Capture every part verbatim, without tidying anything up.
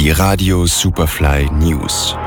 Die Radio Superfly News.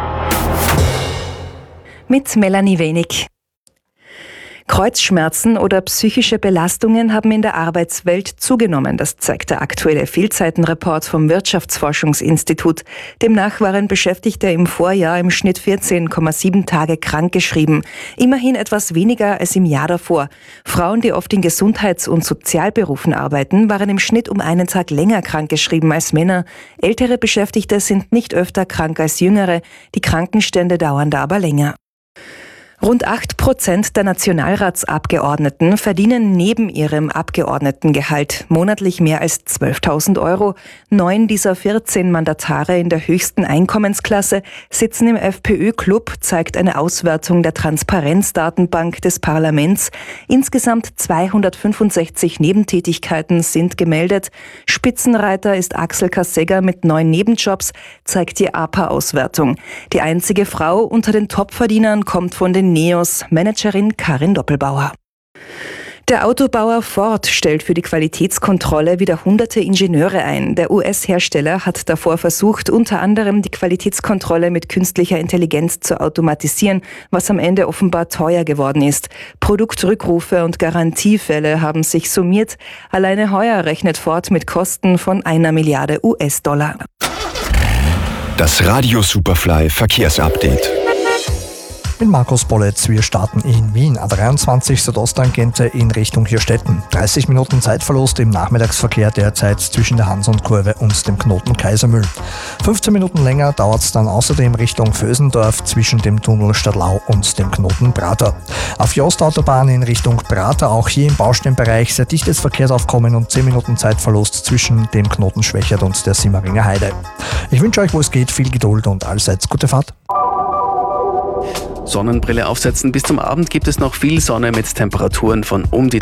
Mit Melanie Wenig. Kreuzschmerzen oder psychische Belastungen haben in der Arbeitswelt zugenommen. Das zeigt der aktuelle Fehlzeitenreport vom Wirtschaftsforschungsinstitut. Demnach waren Beschäftigte im Vorjahr im Schnitt vierzehn Komma sieben Tage krankgeschrieben. Immerhin etwas weniger als im Jahr davor. Frauen, die oft in Gesundheits- und Sozialberufen arbeiten, waren im Schnitt um einen Tag länger krankgeschrieben als Männer. Ältere Beschäftigte sind nicht öfter krank als jüngere. Die Krankenstände dauern da aber länger. Rund acht Prozent der Nationalratsabgeordneten verdienen neben ihrem Abgeordnetengehalt monatlich mehr als zwölftausend Euro. Neun dieser vierzehn Mandatare in der höchsten Einkommensklasse sitzen im FPÖ-Club, zeigt eine Auswertung der Transparenzdatenbank des Parlaments. Insgesamt zweihundertfünfundsechzig Nebentätigkeiten sind gemeldet. Spitzenreiter ist Axel Kasegger mit neun Nebenjobs, zeigt die A P A-Auswertung. Die einzige Frau unter den Topverdienern kommt von den Neos, Managerin Karin Doppelbauer. Der Autobauer Ford stellt für die Qualitätskontrolle wieder hunderte Ingenieure ein. Der U S-Hersteller hat davor versucht, unter anderem die Qualitätskontrolle mit künstlicher Intelligenz zu automatisieren, was am Ende offenbar teuer geworden ist. Produktrückrufe und Garantiefälle haben sich summiert. Alleine heuer rechnet Ford mit Kosten von einer Milliarde U S-Dollar. Das Radio Superfly Verkehrsupdate. Mit Markus Bolletz, wir starten in Wien, A dreiundzwanzig Südosttangente in Richtung Hirstetten. dreißig Minuten Zeitverlust im Nachmittagsverkehr derzeit zwischen der Hans-und-Kurve und dem Knoten Kaisermühl. fünfzehn Minuten länger dauert es dann außerdem Richtung Vösendorf zwischen dem Tunnel Stadlau und dem Knoten Prater. Auf die Ostautobahn in Richtung Prater auch hier im Baustellenbereich sehr dichtes Verkehrsaufkommen und zehn Minuten Zeitverlust zwischen dem Knoten Schwächert und der Simmeringer Heide. Ich wünsche euch, wo es geht, viel Geduld und allseits gute Fahrt. Sonnenbrille aufsetzen. Bis zum Abend gibt es noch viel Sonne mit Temperaturen von um die